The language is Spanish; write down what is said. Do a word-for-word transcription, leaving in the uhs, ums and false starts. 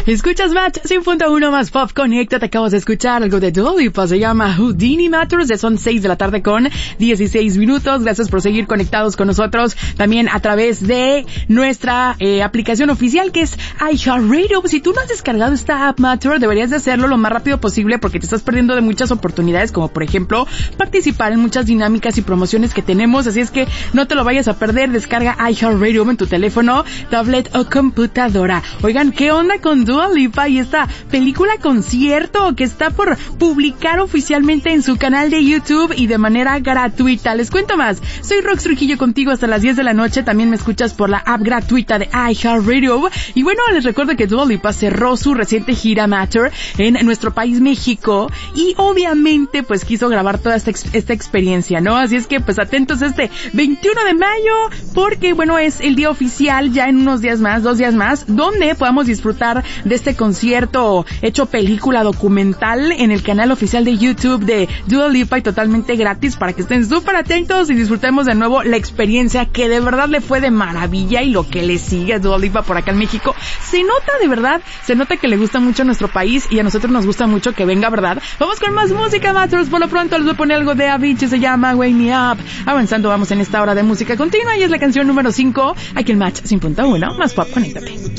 Escuchas Match cien punto uno más Pop Connecta. Te acabas de escuchar algo de Dua Lipa. Se llama Houdini Matters. Ya son seis de la tarde con dieciséis minutos. Gracias por seguir conectados con nosotros. También a través de nuestra eh, aplicación oficial que es iHeartRadio. Si tú no has descargado esta app Matter, deberías de hacerlo lo más rápido posible porque te estás perdiendo de muchas oportunidades, como por ejemplo participar en muchas dinámicas y promociones que tenemos. Así es que no te lo vayas a perder. Descarga iHeartRadio en tu teléfono, tablet o computadora. Oigan, ¿qué onda con Dua Lipa y esta película concierto que está por publicar oficialmente en su canal de YouTube y de manera gratuita? Les cuento más. Soy Rox Trujillo contigo hasta las diez de la noche. También me escuchas por la app gratuita de iHeartRadio. Y bueno, les recuerdo que Dua Lipa cerró su reciente gira Matter en nuestro país México y obviamente pues quiso grabar toda esta, ex- esta experiencia, ¿no? Así es que pues atentos este veintiuno de mayo porque bueno, es el día oficial ya en unos días más, dos días más, donde podamos disfrutar de este concierto hecho película documental en el canal oficial de YouTube de Dua Lipa y totalmente gratis para que estén súper atentos y disfrutemos de nuevo la experiencia que de verdad le fue de maravilla y lo que le sigue a Dua Lipa por acá en México. Se nota de verdad, se nota que le gusta mucho a nuestro país y a nosotros nos gusta mucho que venga, ¿verdad? Vamos con más música, Matters. Por lo pronto les voy a poner algo de Avicii, se llama Wake Me Up. Avanzando vamos en esta hora de música continua y es la canción número cinco aquí en Match cien punto uno más Pop, conéctate.